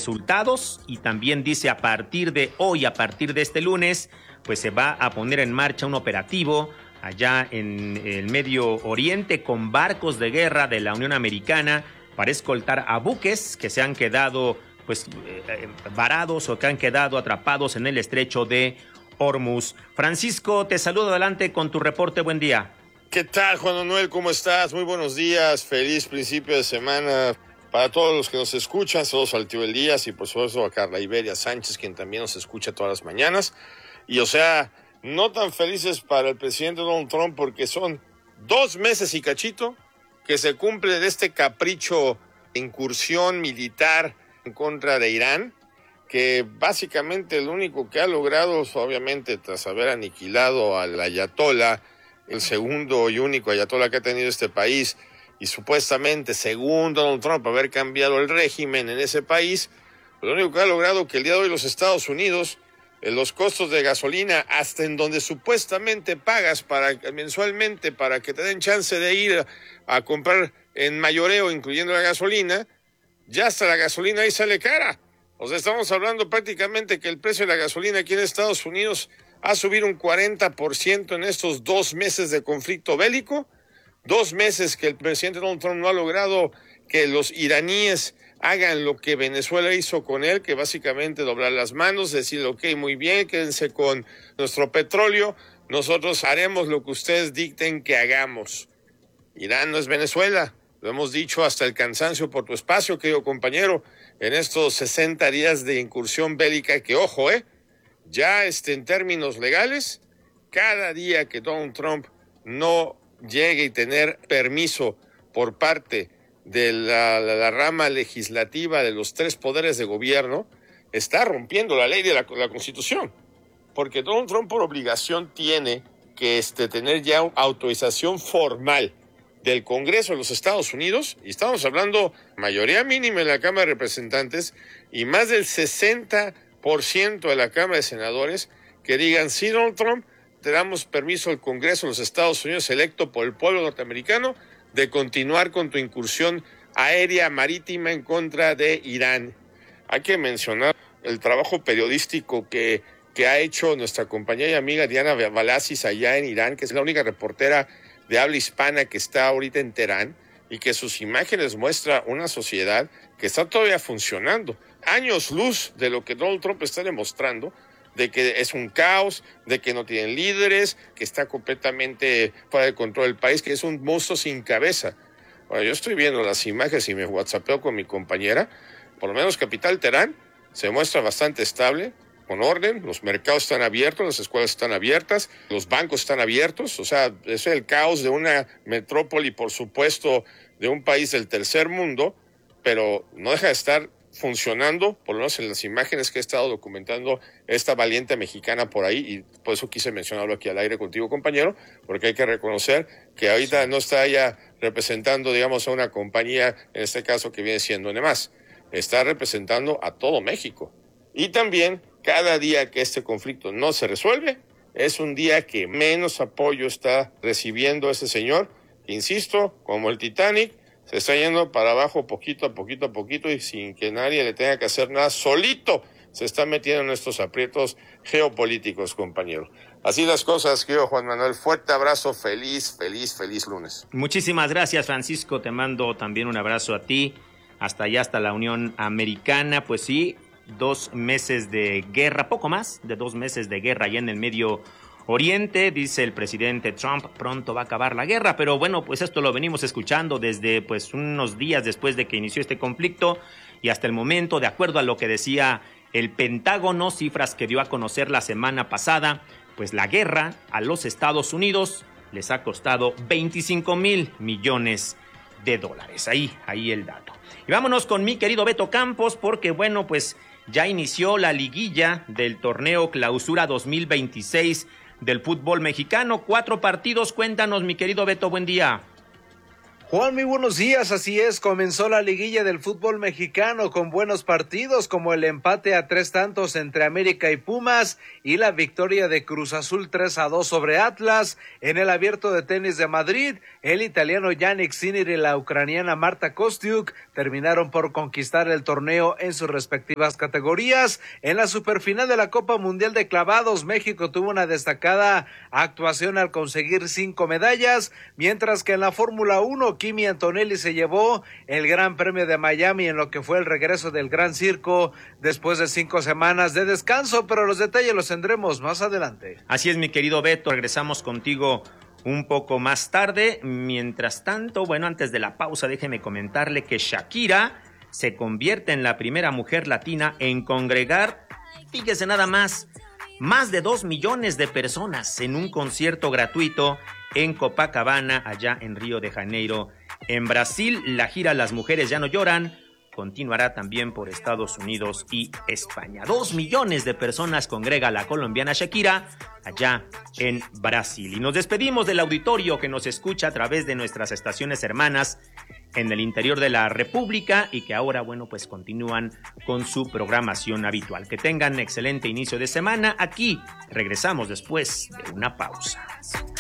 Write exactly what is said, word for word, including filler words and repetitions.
resultados y también dice a partir de hoy, a partir de este lunes, pues se va a poner en marcha un operativo allá en el Medio Oriente con barcos de guerra de la Unión Americana para escoltar a buques que se han quedado pues eh, varados o que han quedado atrapados en el estrecho de Hormuz. Francisco, te saludo, adelante con tu reporte, buen día. ¿Qué tal, Juan Manuel? ¿Cómo estás? Muy buenos días, feliz principio de semana para todos los que nos escuchan. Saludos al tío Elías y por supuesto a Carla Iberia Sánchez, quien también nos escucha todas las mañanas. Y o sea, no tan felices para el presidente Donald Trump porque son dos meses y cachito que se cumple de este capricho de incursión militar en contra de Irán, que básicamente lo único que ha logrado, obviamente tras haber aniquilado al ayatolá, el segundo y único ayatolá que ha tenido este país, y supuestamente, según Donald Trump, haber cambiado el régimen en ese país, lo único que ha logrado que el día de hoy los Estados Unidos, eh, los costos de gasolina, hasta en donde supuestamente pagas para mensualmente para que te den chance de ir a, a comprar en mayoreo, incluyendo la gasolina, ya hasta la gasolina ahí sale cara. O sea, estamos hablando prácticamente que el precio de la gasolina aquí en Estados Unidos ha subido un cuarenta por ciento en estos dos meses de conflicto bélico, dos meses que el presidente Donald Trump no ha logrado que los iraníes hagan lo que Venezuela hizo con él, que básicamente doblar las manos, decir, ok, muy bien, quédense con nuestro petróleo, nosotros haremos lo que ustedes dicten que hagamos. Irán no es Venezuela, lo hemos dicho hasta el cansancio por tu espacio, querido compañero, en estos sesenta días de incursión bélica, que ojo, eh, ya este, en términos legales, cada día que Donald Trump no llegue y tener permiso por parte de la, la, la rama legislativa de los tres poderes de gobierno, está rompiendo la ley de la, la Constitución. Porque Donald Trump por obligación tiene que este, tener ya una autorización formal del Congreso de los Estados Unidos, y estamos hablando mayoría mínima en la Cámara de Representantes y más del sesenta por ciento de la Cámara de Senadores que digan, sí, Donald Trump, te damos permiso al Congreso de los Estados Unidos electo por el pueblo norteamericano de continuar con tu incursión aérea marítima en contra de Irán. Hay que mencionar el trabajo periodístico que, que ha hecho nuestra compañera y amiga Diana Valasis allá en Irán, que es la única reportera de habla hispana que está ahorita en Teherán, y que sus imágenes muestra una sociedad que está todavía funcionando. Años luz de lo que Donald Trump está demostrando, de que es un caos, de que no tienen líderes, que está completamente fuera de control del país, que es un monstruo sin cabeza. Bueno, yo estoy viendo las imágenes y me whatsappeo con mi compañera. Por lo menos Capital Teherán se muestra bastante estable, con orden, los mercados están abiertos, las escuelas están abiertas, los bancos están abiertos, o sea, es el caos de una metrópoli, por supuesto, de un país del tercer mundo, pero no deja de estar funcionando, por lo menos en las imágenes que he estado documentando esta valiente mexicana por ahí, y por eso quise mencionarlo aquí al aire contigo, compañero, porque hay que reconocer que ahorita sí no está ella representando, digamos, a una compañía, en este caso que viene siendo Nemás, está representando a todo México. Y también, cada día que este conflicto no se resuelve, es un día que menos apoyo está recibiendo ese señor, que, insisto, como el Titanic, se está yendo para abajo poquito a poquito a poquito y sin que nadie le tenga que hacer nada, solito se está metiendo en estos aprietos geopolíticos, compañero. Así las cosas, querido Juan Manuel. Fuerte abrazo, feliz, feliz, feliz lunes. Muchísimas gracias, Francisco. Te mando también un abrazo a ti, hasta allá, hasta la Unión Americana. Pues sí, dos meses de guerra, poco más de dos meses de guerra allá en el Medio Oriente, dice el presidente Trump, pronto va a acabar la guerra, pero bueno, pues esto lo venimos escuchando desde pues unos días después de que inició este conflicto y hasta el momento, de acuerdo a lo que decía el Pentágono, cifras que dio a conocer la semana pasada, pues la guerra a los Estados Unidos les ha costado veinticinco mil millones de dólares. Ahí, ahí el dato. Y vámonos con mi querido Beto Campos, porque bueno, pues ya inició la liguilla del torneo Clausura dos mil veintiséis del fútbol mexicano. Cuatro partidos, cuéntanos, mi querido Beto, buen día. Juan, muy buenos días, así es, comenzó la liguilla del fútbol mexicano con buenos partidos como el empate a tres tantos entre América y Pumas y la victoria de Cruz Azul tres a dos sobre Atlas. En el Abierto de Tenis de Madrid, el italiano Jannik Sinner y la ucraniana Marta Kostyuk terminaron por conquistar el torneo en sus respectivas categorías. En la superfinal de la Copa Mundial de Clavados, México tuvo una destacada actuación al conseguir cinco medallas, mientras que en la Fórmula uno, Kimi Antonelli se llevó el Gran Premio de Miami en lo que fue el regreso del Gran Circo después de cinco semanas de descanso, pero los detalles los tendremos más adelante. Así es, mi querido Beto, regresamos contigo un poco más tarde. Mientras tanto, bueno, antes de la pausa, déjeme comentarle que Shakira se convierte en la primera mujer latina en congregar, fíjese nada más, más de dos millones de personas en un concierto gratuito en Copacabana, allá en Río de Janeiro, en Brasil. La gira Las Mujeres Ya No Lloran continuará también por Estados Unidos y España. Dos millones de personas congrega la colombiana Shakira allá en Brasil. Y nos despedimos del auditorio que nos escucha a través de nuestras estaciones hermanas en el interior de la República y que ahora, bueno, pues continúan con su programación habitual. Que tengan excelente inicio de semana. Aquí regresamos después de una pausa.